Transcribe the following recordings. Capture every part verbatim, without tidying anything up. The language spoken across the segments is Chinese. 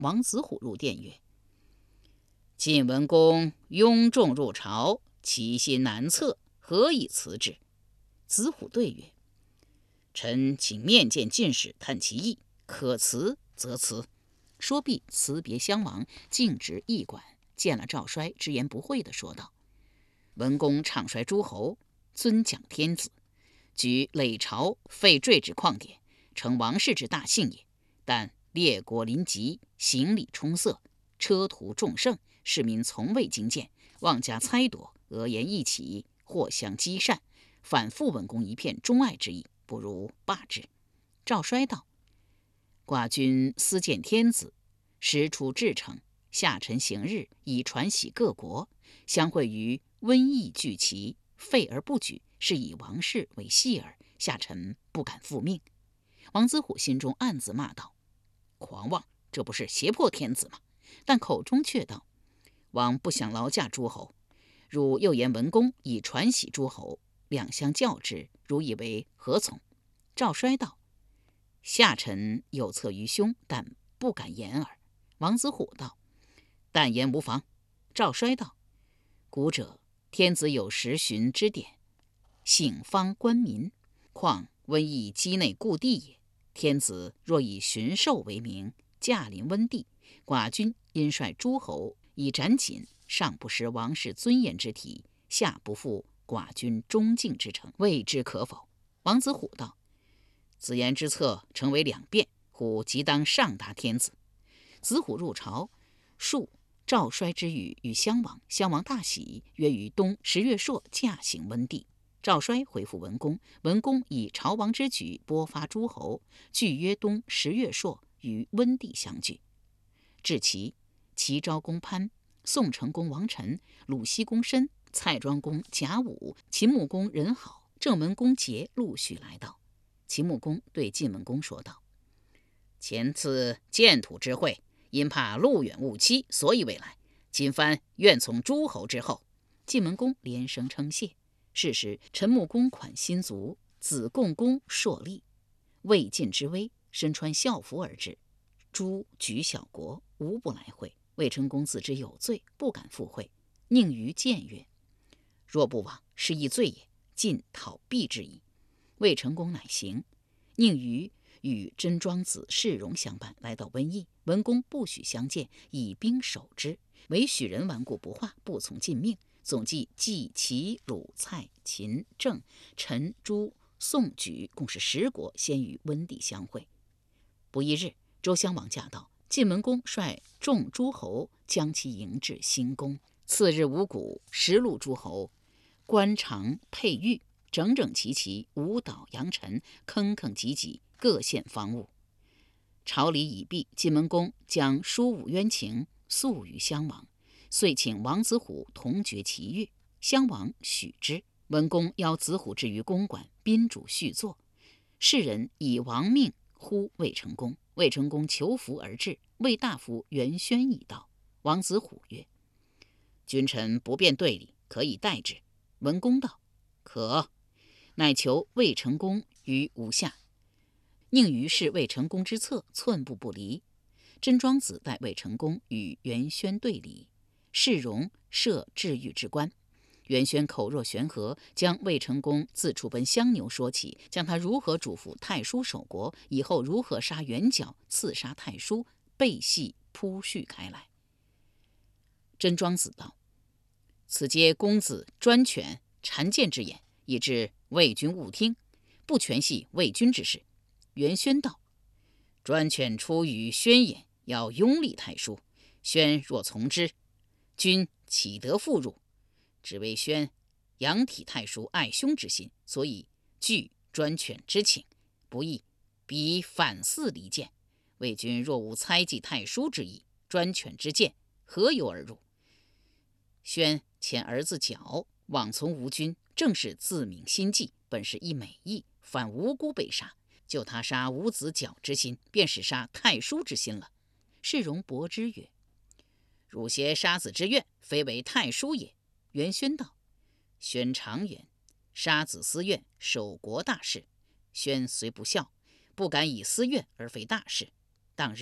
王子虎入殿曰：晋文公拥众入朝，其心难测，何以辞之？子虎对曰：臣请面见进士，探其意，可辞则辞。说毕，辞别襄王，径直驿馆，见了赵衰，直言不讳地说道：文公唱衰诸侯，尊讲天子，举累朝废坠之旷典，成王室之大幸也。但列国临急，行礼充塞，车途众盛，市民从未经见，妄加猜夺，讹言一起，或相积善，反复文公一片钟爱之意，不如罢之。赵衰道：寡君思见天子，时出至诚，下臣行日，以传喜各国，相会于瘟疫俱齐，废而不举，是以王室为戏耳，下臣不敢复命。王子虎心中暗自骂道：狂妄，这不是胁迫天子吗？但口中却道：王不想劳驾诸侯，汝又言文公以传喜诸侯，两相较之，汝以为何从？赵衰道：下臣有策于胸，但不敢言耳。王子虎道：但言无妨。赵衰道：古者天子有时巡之典，省方官民，况瘟疫畿内故地也。天子若以巡狩为名，驾临温地，寡君因率诸侯以斩锦，上不失王室尊严之体，下不负寡君忠敬之诚，谓之可否？王子虎道：子言之策诚为两变，虎即当上达天子。子虎入朝，述赵衰之语与襄王，襄王大喜，约于冬十月朔驾行温地。赵衰回复文公，文公以朝王之举拨发诸侯，俱约冬十月朔于温地相聚。至齐，齐昭公潘、宋成公王臣、鲁僖公申、蔡庄公贾武、秦穆公任好、郑文公桀陆续来到。秦穆公对晋文公说道：前次建土之会，因怕路远误期，所以未来。今番愿从诸侯之后。晋文公连声称谢。是时，陈穆公款新卒，子贡公硕立，魏晋之威，身穿校服而至。诸举小国，无不来会。魏成公自知有罪，不敢赴会。宁于谏曰：若不往，是亦罪也，尽讨避之矣。魏成公乃行。宁于与真庄子世荣相伴，来到温邑。文公不许相见，以兵守之，唯许人顽固不化，不从进命。总计冀、齐、鲁、蔡、秦、郑、陈、朱、宋、举共是十国，先于温地相会。不一日，周襄王驾到，晋文公率众诸侯将其迎至兴宫。次日五谷，十路诸侯官常佩玉，整整齐齐，舞蹈扬尘，铿铿汲汲，各献方物。朝礼已毕，晋文公将书武冤情诉于襄王，遂请王子虎同决其乐。襄王许之。文公邀子虎至于公馆，宾主叙坐。世人以王命呼魏成公，魏成公求服而至。魏大夫元宣已到。王子虎曰：君臣不便对礼，可以代之。文公道：可。乃求魏成公于吾下。宁于是魏成公之策，寸步不离。真庄子代魏成公与元宣对礼。世荣设治狱之官。元宣口若悬河，将魏成公自出奔襄牛说起，将他如何嘱咐太叔守国，以后如何杀元角、刺杀太叔，背细铺叙开来。真庄子道：此皆公子专权谗见之言，以致魏君误听，不全系魏君之事。元宣道：专权出于宣言，要拥立太叔，宣若从之，君岂得复入？只为宣仰体太叔爱兄之心，所以据专权之请，不义彼反似离间。魏君若无猜忌太叔之意，专权之见何由而入？宣遣儿子角妄从吴君，正是自泯心计，本是一美意，反无辜被杀。就他杀伍子角之心，便是杀太叔之心了。世荣驳之曰：汝挟杀子之怨，非为太叔也。元宣道：宣常言，杀子私怨，守国大事。宣虽不孝，不敢以私怨而非大事。当日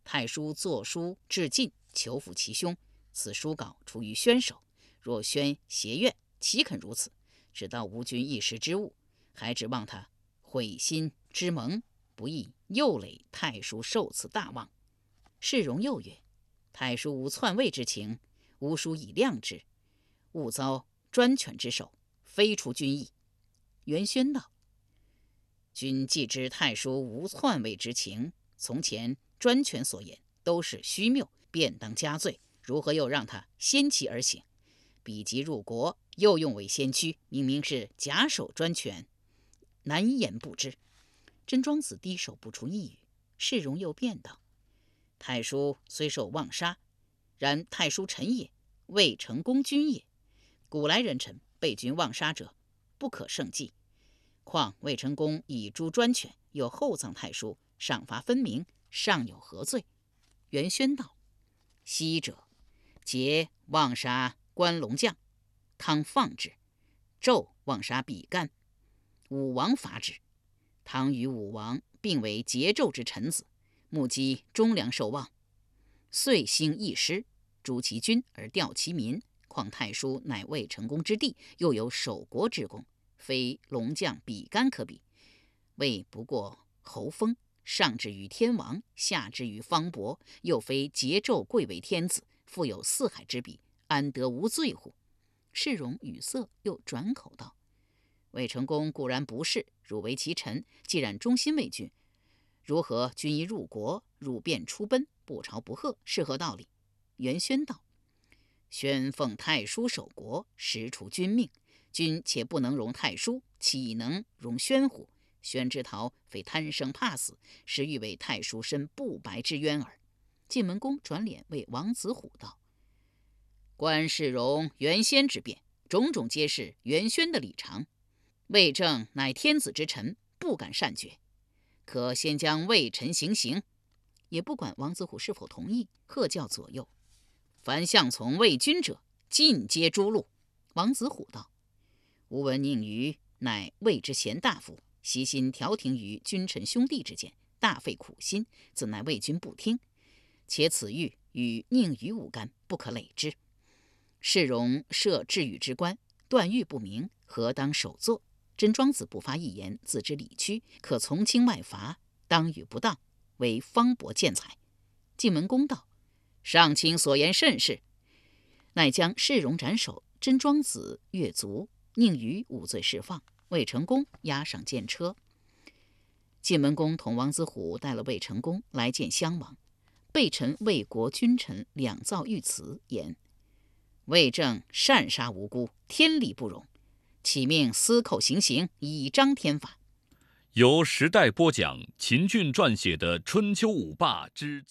太叔作书致晋，求抚其兄。此书稿出于宣手，若宣协愿，岂肯如此？只道吴君一时之误，还指望他悔心之盟，不亦又累太叔受此大望。世荣又曰：太叔无篡位之情，吾属以谅之，勿遭专权之手，非出君意。元宣道：君既知太叔无篡位之情，从前专权所言都是虚谬，便当加罪，如何又让他先期而行？彼即入国，又用为先驱，明明是假手专权，难言不知。真庄子低首不出一语。世荣又辩道：太叔虽受妄杀，然太叔臣也，未成功君也。古来人臣被君妄杀者，不可胜计。况魏成功以诛专权，又厚葬太叔，赏罚分明，尚有何罪？元宣道：昔者桀妄杀关龙将，汤放之；纣妄杀比干，武王伐之。汤与武王并为桀纣之臣子，目击忠良受望，遂兴义师，诛其君而吊其民。况太叔乃魏成功之弟，又有守国之功，非龙将比干可比。魏不过侯封，上至于天王，下至于方伯，又非桀纣贵为天子，复有四海之比，安得无罪乎？世荣语塞，又转口道：魏成功固然不是，汝为其臣，既然忠心为君，如何君一入国，汝便出奔，不朝不贺，是何道理？元宣道：宣奉太叔守国，实除君命，君且不能容太叔，岂能容宣乎？宣之逃，非贪生怕死，实欲为太叔申不白之冤耳。晋文公转脸为王子虎道：观世荣、元先之辩，种种皆是元宣的理常。魏正乃天子之臣，不敢擅决，可先将魏臣行刑。也不管王子虎是否同意，喝叫左右：凡向从魏君者，尽皆诛戮。王子虎道：吾闻宁虞乃魏之贤大夫，悉心调停于君臣兄弟之间，大费苦心，怎奈魏君不听？且此狱与宁虞无干，不可累之。世荣设治狱之官，断狱不明，何当首作？真庄子不发一言，自知理屈，可从轻外罚，当与不当，为方伯见裁。晋文公道：上卿所言甚是。乃将世荣斩首，真庄子越族，宁虞无罪释放，魏成功押上监车。晋文公同王子虎带了魏成功来见襄王，备陈魏国君臣两造御词，言：魏正擅杀无辜，天理不容，启命司寇行刑，以彰天法。 由时代播讲秦俊撰写的《春秋五霸之》。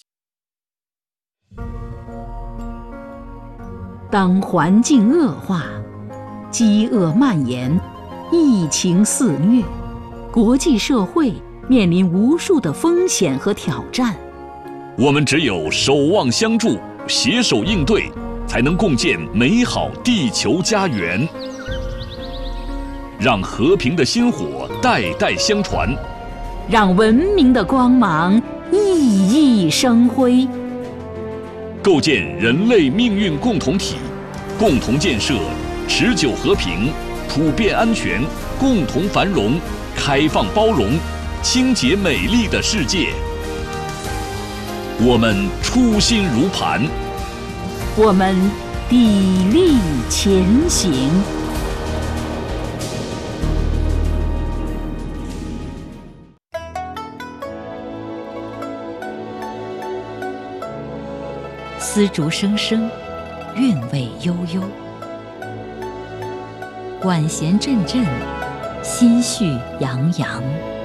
当环境恶化，饥饿蔓延，疫情肆虐，国际社会面临无数的风险和挑战。 我们只有守望相助，携手应对，才能共建美好地球家园。让和平的薪火代代相传， 让文明的光芒熠熠生辉。 构建人类命运共同体，共同建设持久和平、普遍安全、共同繁荣、开放包容、清洁美丽的世界。我们初心如磐， 我们砥砺前行。丝竹声声，韵味悠悠，管弦阵阵，心绪洋洋。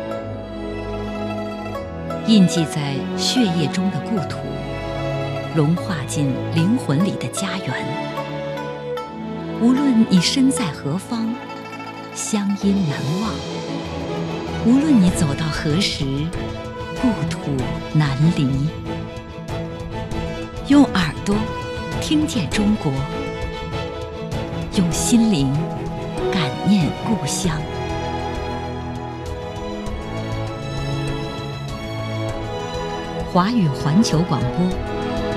印记在血液中的故土，融化进灵魂里的家园。无论你身在何方，乡音难忘；无论你走到何时，故土难离。用耳朵听见中国，用心灵感念故乡。 华语环球广播。